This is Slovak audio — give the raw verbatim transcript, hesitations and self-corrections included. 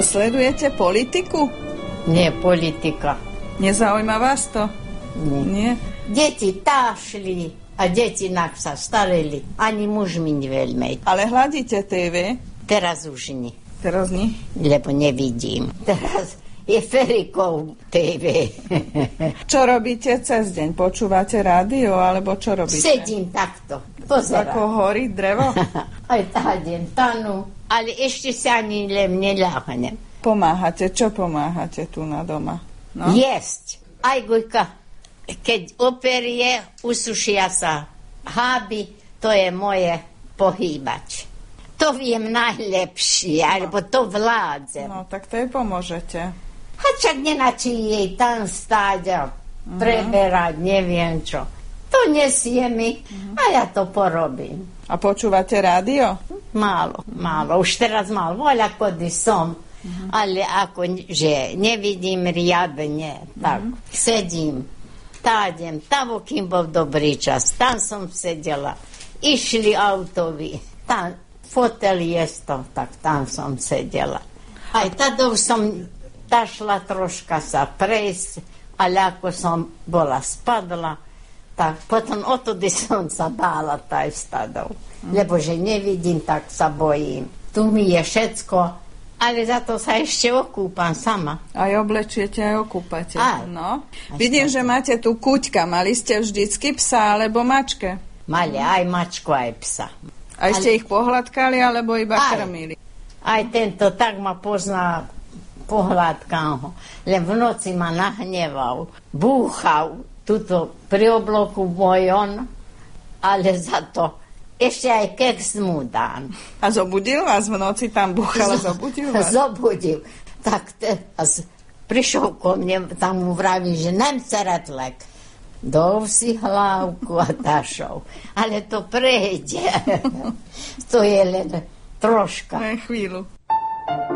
sledujete politiku? Nie, politika. Nezaujíma vás to? Nie. Nie? Deti tášli a deti nak sa starili. Ani muž mi neveľmi. Ale hľadíte té vé? Teraz už nie. Teraz nie? Lebo nevidím. Teraz je Ferikov té vé. Čo robíte cez deň? Počúvate rádio, alebo čo robíte? Sedím takto. Pozerám. Ako horí drevo? Aj tádem tanu. Ale ešte sa ani len neľahnem. Pomáhate? Čo pomáhate tu na doma? No? Jesť. Aj Gujka, keď operie, usušia sa háby, to je moje pohýbač. To viem najlepšie, alebo to vládzem. No, tak to jej pomôžete. A čak nenačí jej tam stáť a preberať, neviem čo. To nesie mi a ja to porobím. A počúvate rádio? Málo, málo. Už teraz málo. Voľa kody som. Uh-huh. Ale ako, že nevidím riadne, tak uh-huh. sedím, tádem, tam, kým bol dobrý čas, tam som sedela, išli autovi, tam fotel je to, tak tam som sedela. Aj tadov som tašla troška sa prejsť, ale ako som bola spadla, tak potom odtedy som sa bála taj stadov, uh-huh. lebo že nevidím, tak sa bojím. Tu mi je všetko. Ale za to sa ešte okúpam sama. Aj oblečiete, aj okúpate. Aj. No. Aj Vidím, stále. že máte tu kuťka. Mali ste vždycky psa alebo mačke? Mali aj mačku, aj psa. A ste ale... ich pohľadkali, alebo iba aj. krmili? Aj tento tak ma pozná, pohľadkám ho. Len v noci ma nahneval, búchal tuto pri obloku mojom, ale za to ešte aj keks mu dám. A zobudil vás v noci, tam búchal, zobudil vás? Zobudil. Tak teraz prišiel ko mne, tam mu vraví, že nem ceretlek. Dol si hlavku a tašov. Ale to prejde. To je len troška. Len chvíľu.